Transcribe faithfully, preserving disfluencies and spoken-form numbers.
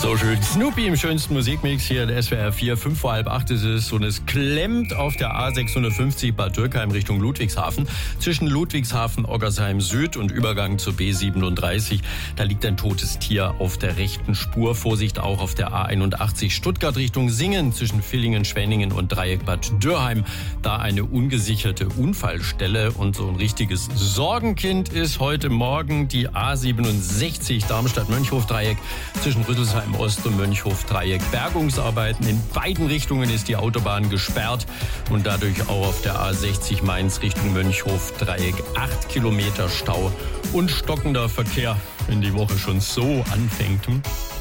So schön. Snoopy im schönsten Musikmix hier in S W R vier. Fünf vor halb acht ist es und es klemmt auf der A sechshundertfünfzig Bad Dürkheim Richtung Ludwigshafen. Zwischen Ludwigshafen, Oggersheim Süd und Übergang zur B siebenunddreißig. Da liegt ein totes Tier auf der rechten Spur. Vorsicht auch auf der A einundachtzig Stuttgart Richtung Singen zwischen Villingen, Schwenningen und Dreieck Bad Dürrheim. Da eine ungesicherte Unfallstelle und so ein richtiges Sorgenkind ist heute Morgen die A siebenundsechzig Darmstadt-Mönchhof-Dreieck zwischen Rüsselsheim Ost und Mönchhof-Dreieck. Bergungsarbeiten in beiden Richtungen ist die Autobahn gesperrt und dadurch auch auf der A sechzig Mainz Richtung Mönchhof-Dreieck acht Kilometer Stau und stockender Verkehr, wenn die Woche schon so anfängt. Hm?